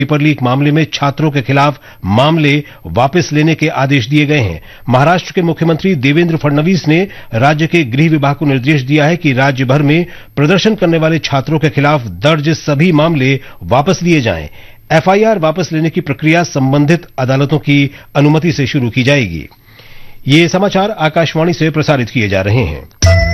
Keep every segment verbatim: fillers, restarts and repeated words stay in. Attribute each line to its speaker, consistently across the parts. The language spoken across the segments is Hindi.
Speaker 1: पेपर लीक मामले में छात्रों के खिलाफ मामले वापस लेने के आदेश दिए गए हैं। महाराष्ट्र के मुख्यमंत्री देवेंद्र फडणवीस ने राज्य के गृह विभाग को निर्देश दिया है कि राज्य भर में प्रदर्शन करने वाले छात्रों के खिलाफ दर्ज सभी मामले वापस लिए जाएं। एफआईआर वापस लेने की प्रक्रिया संबंधित अदालतों की अनुमति से शुरू की जाएगी। ये समाचार आकाशवाणी से प्रसारित किए जा रहे हैं।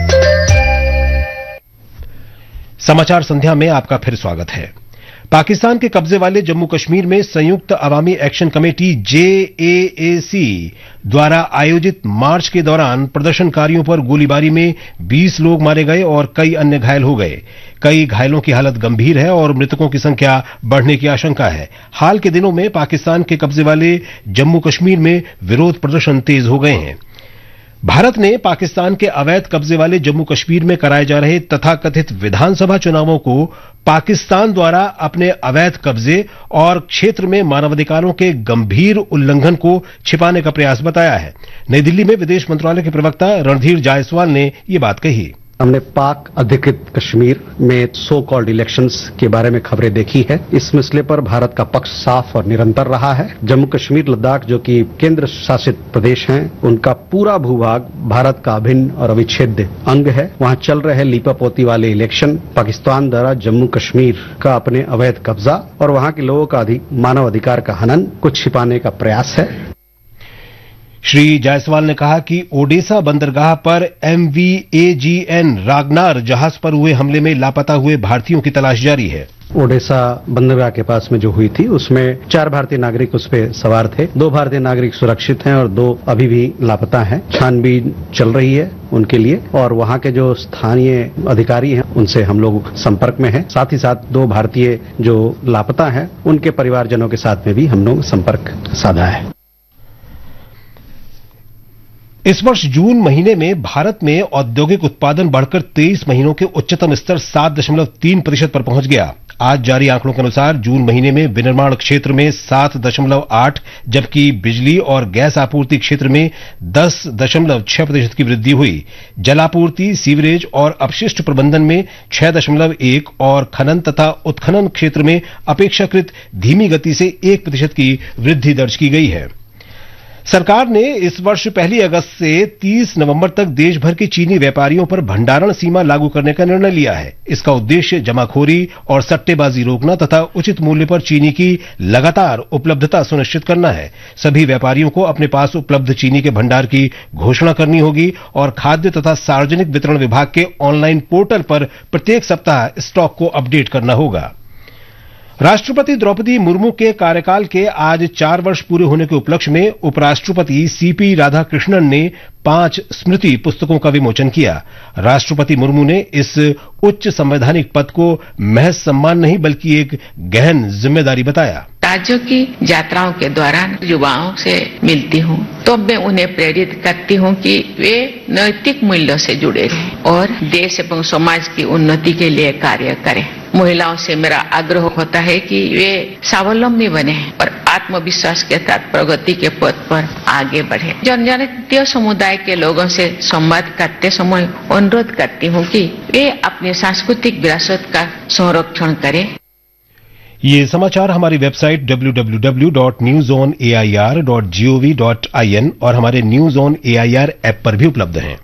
Speaker 1: समाचार संध्या में आपका फिर स्वागत है। पाकिस्तान के कब्जे वाले जम्मू कश्मीर में संयुक्त अवामी एक्शन कमेटी जेएएसी द्वारा आयोजित मार्च के दौरान प्रदर्शनकारियों पर गोलीबारी में बीस लोग मारे गए और कई अन्य घायल हो गए। कई घायलों की हालत गंभीर है और मृतकों की संख्या बढ़ने की आशंका है। हाल के दिनों में पाकिस्तान के कब्जे वाले जम्मू कश्मीर में विरोध प्रदर्शन तेज हो गए हैं। भारत ने पाकिस्तान के अवैध कब्जे वाले जम्मू कश्मीर में कराए जा रहे तथाकथित विधानसभा चुनावों को पाकिस्तान द्वारा अपने अवैध कब्जे और क्षेत्र में मानवाधिकारों के गंभीर उल्लंघन को छिपाने का प्रयास बताया है। नई दिल्ली में विदेश मंत्रालय के प्रवक्ता रणधीर जायसवाल ने ये बात कही।
Speaker 2: हमने पाक अधिकृत कश्मीर में सो कॉल्ड इलेक्शंस के बारे में खबरें देखी है। इस मसले पर भारत का पक्ष साफ और निरंतर रहा है। जम्मू कश्मीर लद्दाख जो कि केंद्र शासित प्रदेश हैं, उनका पूरा भूभाग भारत का अभिन्न और अविच्छेद्य अंग है। वहां चल रहे लीपापोती वाले इलेक्शन पाकिस्तान द्वारा जम्मू कश्मीर का अपने अवैध कब्जा और वहां के लोगों का मानव अधिकार का हनन को छिपाने का प्रयास है।
Speaker 1: श्री जायसवाल ने कहा कि ओडेसा बंदरगाह पर एमवी एजीएन रागनार जहाज पर हुए हमले में लापता हुए भारतीयों की तलाश जारी है।
Speaker 2: ओडेसा बंदरगाह के पास में जो हुई थी उसमें चार भारतीय नागरिक उस पे सवार थे। दो भारतीय नागरिक सुरक्षित हैं और दो अभी भी लापता हैं। छानबीन चल रही है उनके लिए और वहां के जो स्थानीय अधिकारी हैं उनसे हम लोग संपर्क में हैं। साथ ही साथ दो भारतीय जो लापता हैं उनके परिवारजनों के साथ में भी हम लोग संपर्क साधा है।
Speaker 1: इस वर्ष जून महीने में भारत में औद्योगिक उत्पादन बढ़कर तेईस महीनों के उच्चतम स्तर सात दशमलव तीन प्रतिशत पर पहुंच गया। आज जारी आंकड़ों के अनुसार जून महीने में विनिर्माण क्षेत्र में सात दशमलव आठ जबकि बिजली और गैस आपूर्ति क्षेत्र में दस दशमलव छह प्रतिशत की वृद्धि हुई। जलापूर्ति, सीवरेज और अपशिष्ट प्रबंधन में छह दशमलव एक और खनन तथा उत्खनन क्षेत्र में अपेक्षाकृत धीमी गति से एक प्रतिशत की वृद्धि दर्ज की गई है। सरकार ने इस वर्ष पहली अगस्त से तीस नवंबर तक देश भर के चीनी व्यापारियों पर भंडारण सीमा लागू करने का निर्णय लिया है। इसका उद्देश्य जमाखोरी और सट्टेबाजी रोकना तथा उचित मूल्य पर चीनी की लगातार उपलब्धता सुनिश्चित करना है। सभी व्यापारियों को अपने पास उपलब्ध चीनी के भंडार की घोषणा करनी होगी और खाद्य तथा सार्वजनिक वितरण विभाग के ऑनलाइन पोर्टल पर प्रत्येक सप्ताह स्टॉक को अपडेट करना होगा। राष्ट्रपति द्रौपदी मुर्मू के कार्यकाल के आज चार वर्ष पूरे होने के उपलक्ष्य में उपराष्ट्रपति सीपी राधाकृष्णन ने पांच स्मृति पुस्तकों का विमोचन किया। राष्ट्रपति मुर्मू ने इस उच्च संवैधानिक पद को महज सम्मान नहीं बल्कि एक गहन जिम्मेदारी बताया।
Speaker 3: राज्यों की यात्राओं के दौरान युवाओं से मिलती हूँ तो मैं उन्हें प्रेरित करती हूँ कि वे नैतिक मूल्यों से जुड़े रहें और देश एवं समाज की उन्नति के लिए कार्य करें। महिलाओं से मेरा आग्रह होता है कि वे स्वावलंबी बने और आत्मविश्वास के साथ प्रगति के पथ पर आगे बढ़े। जनजातीय समुदाय के लोगों से संवाद करते समय अनुरोध करती हूँ कि वे अपनी सांस्कृतिक विरासत का संरक्षण करें।
Speaker 1: ये समाचार हमारी website W W W dot news on A I R dot G O V dot I N और हमारे news on A I R app पर भी उपलब्ध हैं।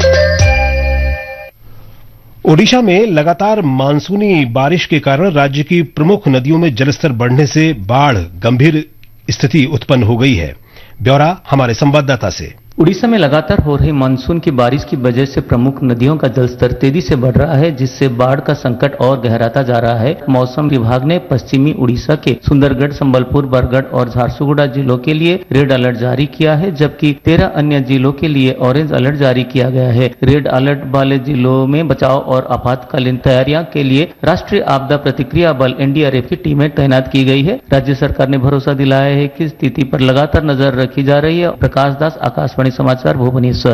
Speaker 1: ओडिशा में लगातार मानसूनी बारिश के कारण राज्य की प्रमुख नदियों में जलस्तर बढ़ने से बाढ़ गंभीर स्थिति उत्पन्न हो गई है। ब्यौरा हमारे संवाददाता से।
Speaker 4: उड़ीसा में लगातार हो रही मानसून की बारिश की वजह से प्रमुख नदियों का जलस्तर तेजी से बढ़ रहा है, जिससे बाढ़ का संकट और गहराता जा रहा है। मौसम विभाग ने पश्चिमी उड़ीसा के सुंदरगढ़, संबलपुर, बरगढ़ और झारसुगुड़ा जिलों के लिए रेड अलर्ट जारी किया है, जबकि तेरह अन्य जिलों के लिए ऑरेंज अलर्ट जारी किया गया है। रेड अलर्ट वाले जिलों में बचाव और आपातकालीन तैयारियां के लिए राष्ट्रीय आपदा प्रतिक्रिया बल एन डी आर एफ की टीमें तैनात की गई है। राज्य सरकार ने भरोसा दिलाया है कि स्थिति पर लगातार नजर रखी जा रही है। प्रकाश दास, आकाशवाणी समाचार, भुवनेश्वर।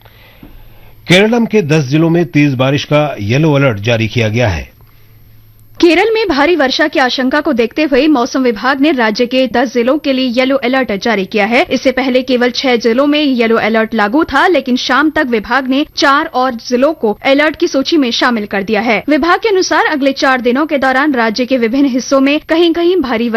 Speaker 1: केरलम के दस जिलों में तेज बारिश का येलो अलर्ट जारी किया गया है।
Speaker 5: केरल में भारी वर्षा की आशंका को देखते हुए मौसम विभाग ने राज्य के दस जिलों के लिए येलो अलर्ट जारी किया है। इससे पहले केवल छह जिलों में येलो अलर्ट लागू था, लेकिन शाम तक विभाग ने चार और जिलों को अलर्ट की सूची में शामिल कर दिया है। विभाग के अनुसार अगले चार दिनों के दौरान राज्य के विभिन्न हिस्सों में कहीं कहीं भारी